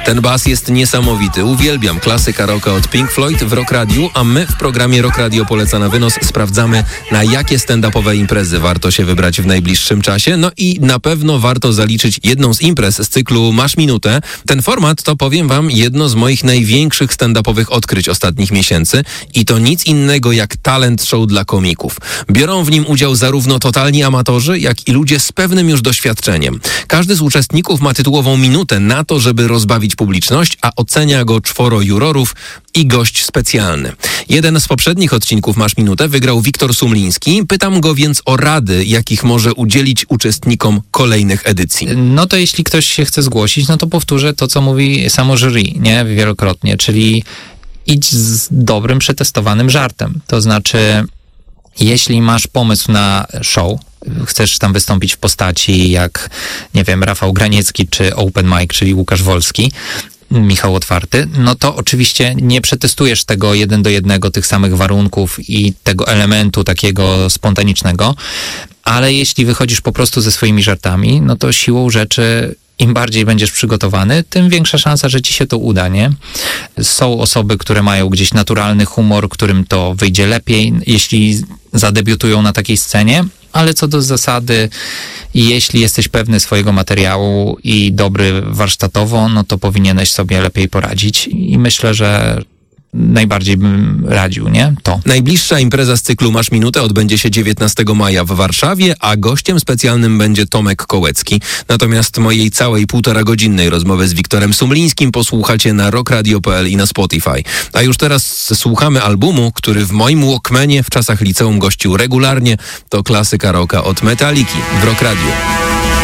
Ten bas jest niesamowity. Uwielbiam klasyka rocka od Pink Floyd w Rock Radiu, a my w programie Rock Radio Poleca na wynos sprawdzamy, na jakie stand-upowe imprezy warto się wybrać w najbliższym czasie. No i na pewno warto zaliczyć jedną z imprez z cyklu Masz Minutę. Ten format to, powiem wam, jedno z moich największych stand-upowych odkryć ostatnich miesięcy i to nic innego jak talent show dla komików. Biorą w nim udział zarówno totalni amatorzy, jak i ludzie z pewnym już doświadczeniem. Każdy z uczestników ma tytułową minutę na to, żeby rozbawić publiczność, a ocenia go 4 jurorów i gość specjalny. Jeden z poprzednich odcinków Masz Minutę wygrał Wiktor Sumliński. Pytam go więc o rady, jakich może udzielić uczestnikom kolejnych edycji. No to jeśli ktoś się chce zgłosić, no to powtórzę to, co mówi samo jury, nie? Wielokrotnie, czyli idź z dobrym, przetestowanym żartem. To znaczy, jeśli masz pomysł na show, chcesz tam wystąpić w postaci jak, nie wiem, Rafał Graniecki czy Open Mic, czyli Łukasz Wolski, Michał Otwarty, no to oczywiście nie przetestujesz tego 1 do 1, tych samych warunków i tego elementu takiego spontanicznego, ale jeśli wychodzisz po prostu ze swoimi żartami, no to siłą rzeczy im bardziej będziesz przygotowany, tym większa szansa, że ci się to uda, nie? Są osoby, które mają gdzieś naturalny humor, którym to wyjdzie lepiej, jeśli zadebiutują na takiej scenie, ale co do zasady, jeśli jesteś pewny swojego materiału i dobry warsztatowo, no to powinieneś sobie lepiej poradzić i myślę, że najbardziej bym radził, nie? To. Najbliższa impreza z cyklu Masz Minutę odbędzie się 19 maja w Warszawie, a gościem specjalnym będzie Tomek Kołecki. Natomiast mojej całej 1,5-godzinnej rozmowy z Wiktorem Sumlińskim posłuchacie na rockradio.pl i na Spotify. A już teraz słuchamy albumu, który w moim Walkmanie w czasach liceum gościł regularnie. To klasyka rocka od Metaliki w Rock Radio.